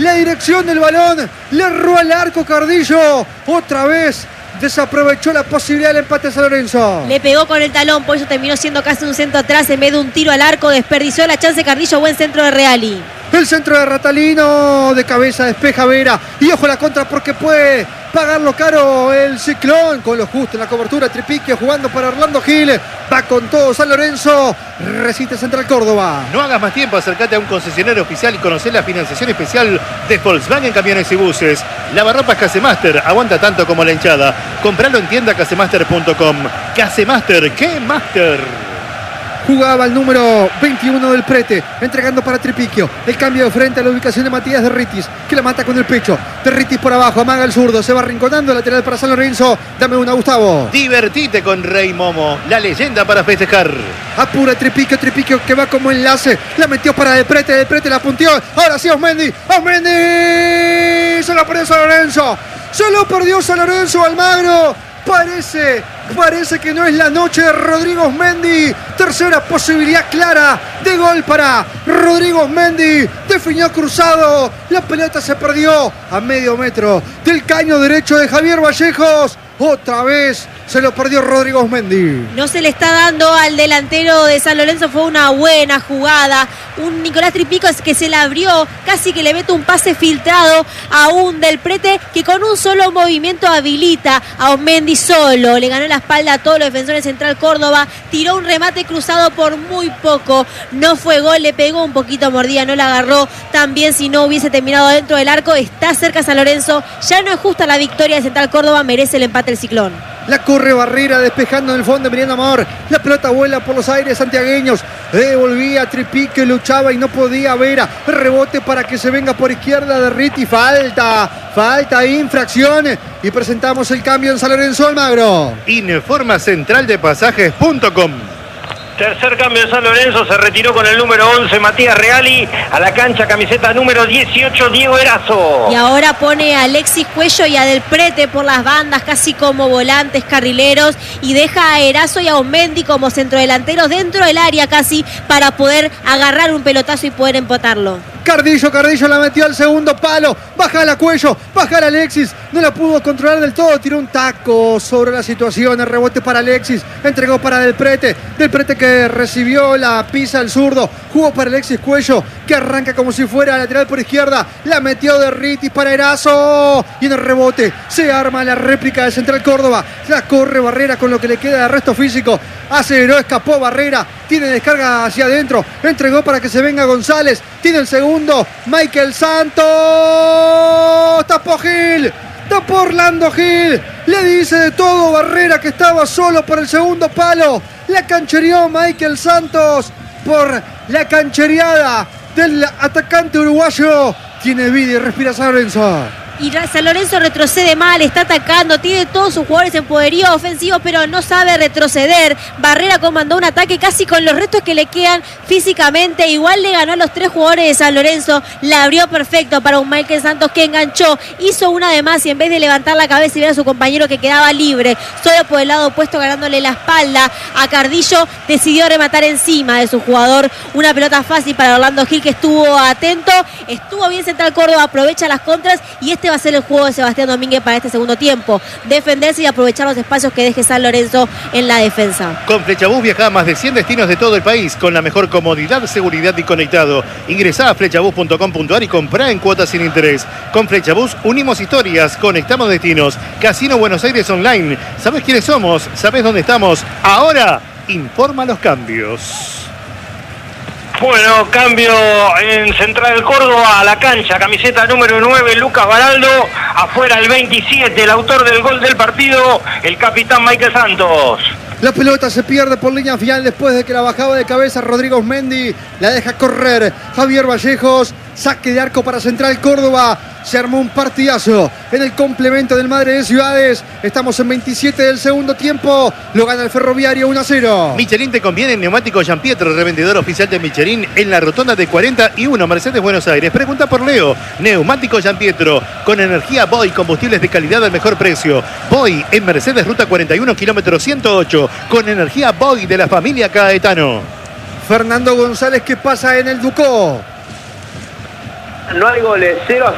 la dirección del balón, le erró al arco Cardillo, otra vez desaprovechó la posibilidad del empate a San Lorenzo. Le pegó con el talón, por eso terminó siendo casi un centro atrás en vez de un tiro al arco. Desperdició la chance Cardillo, buen centro de Reali. El centro de Ratalino, de cabeza despeja Vera. Y ojo la contra porque puede pagarlo caro el Ciclón. Con lo justo en la cobertura, Tripiquio jugando para Orlando Gil. Va con todo San Lorenzo. Resiste Central Córdoba. No hagas más tiempo, acércate a un concesionario oficial y conocer la financiación especial de Volkswagen Camiones y Buses. Lavarropas Casemaster, aguanta tanto como la hinchada. Compralo en tienda casemaster.com. Casemaster, ¿qué Master? Jugaba el número 21 del Prete, entregando para Tripiquio. El cambio de frente a la ubicación de Matías Derritis, que la mata con el pecho. Derritis por abajo, amaga el zurdo, se va arrinconando, lateral para San Lorenzo. Dame una, Gustavo. Divertite con Rey Momo, la leyenda para festejar. Apura Tripiquio, Tripiquio que va como enlace. La metió para Del Prete la punteó. Ahora sí Osmendi, Osmendi. Se lo perdió San Lorenzo. Se lo perdió San Lorenzo, Almagro. Parece que no es la noche de Rodrigo Osmendi. Tercera posibilidad clara de gol para Rodrigo Osmendi. Definió cruzado. La pelota se perdió a medio metro del caño derecho de Javier Vallejos. Otra vez se lo perdió Rodrigo Osmendi. No se le está dando al delantero de San Lorenzo, fue una buena jugada. Un Nicolás Tripico que se la abrió, casi que le mete un pase filtrado a un Del Prete que con un solo movimiento habilita a Osmendi solo. Le ganó la espalda a todos los defensores de Central Córdoba. Tiró un remate cruzado por muy poco. No fue gol, le pegó un poquito mordida, no la agarró tan bien si no hubiese terminado dentro del arco. Está cerca San Lorenzo. Ya no es justa la victoria de Central Córdoba, merece el empate el Ciclón. La corre Barrera despejando en el fondo Emiliano Amor. La pelota vuela por los aires santiagueños. Devolvía Tripique, luchaba y no podía. Vera, rebote para que se venga por izquierda de Riti. Falta, infracción. Y presentamos el cambio en San Lorenzo. Almagro. Informa centraldepasajes.com. Tercer cambio de San Lorenzo, se retiró con el número 11 Matías Reali, a la cancha camiseta número 18 Diego Erazo. Y ahora pone a Alexis Cuello y a Del Prete por las bandas, casi como volantes carrileros, y deja a Erazo y a Osmendi como centrodelanteros dentro del área casi para poder agarrar un pelotazo y poder empatarlo. Cardillo la metió al segundo palo. Bajala Cuello, bajala Alexis. No la pudo controlar del todo. Tiró un taco sobre la situación. El rebote para Alexis. Entregó para Del Prete. Del Prete que recibió la pisa al zurdo. Jugó para Alexis Cuello, que arranca como si fuera lateral por izquierda. La metió de Ritis para Erazo. Y en el rebote se arma la réplica de Central Córdoba. La corre Barrera con lo que le queda de resto físico. Aceleró, escapó Barrera. Tiene descarga hacia adentro. Entregó para que se venga González. Tiene el segundo. Michael Santos. Tapó Gil. Tapó Orlando Gil. Le dice de todo Barrera que estaba solo por el segundo palo. La canchereó Michael Santos por la canchereada del atacante uruguayo. Tiene vida y respira San Lorenzo. Y San Lorenzo retrocede mal, está atacando, tiene todos sus jugadores en poderío ofensivo, pero no sabe retroceder. Barrera comandó un ataque casi con los restos que le quedan físicamente. Igual le ganó a los tres jugadores de San Lorenzo. La abrió perfecto para un Michael Santos que enganchó. Hizo una de más y en vez de levantar la cabeza y ver a su compañero que quedaba libre, solo por el lado opuesto ganándole la espalda a Cardillo, decidió rematar encima de su jugador. Una pelota fácil para Orlando Gil que estuvo atento. Estuvo bien Central Córdoba, aprovecha las contras y va a ser el juego de Sebastián Domínguez para este segundo tiempo. Defenderse y aprovechar los espacios que deje San Lorenzo en la defensa. Con Flechabús viaja a más de 100 destinos de todo el país con la mejor comodidad, seguridad y conectado. Ingresá a flechabús.com.ar y comprá en cuotas sin interés. Con Flechabús unimos historias, conectamos destinos. Casino Buenos Aires Online. ¿Sabés quiénes somos? ¿Sabés dónde estamos? Ahora, informa los cambios. Bueno, cambio en Central Córdoba a la cancha, camiseta número 9, Lucas Baraldo, afuera el 27, el autor del gol del partido, el capitán Michael Santos. La pelota se pierde por línea final después de que la bajaba de cabeza Rodrigo Osmendi. La deja correr Javier Vallejos. Saque de arco para Central Córdoba. Se armó un partidazo en el complemento del Madre de Ciudades. Estamos en 27 del segundo tiempo. Lo gana el Ferroviario 1-0. Michelin te conviene en Neumático Gianpietro, revendedor oficial de Michelin en la rotonda de 41 Mercedes Buenos Aires. Pregunta por Leo. Neumático Gianpietro con energía Boy, combustibles de calidad al mejor precio. Boy en Mercedes Ruta 41 kilómetro 108 con energía Boy de la familia Caetano. Fernando González que pasa en el Ducó. No hay goles, 0-0.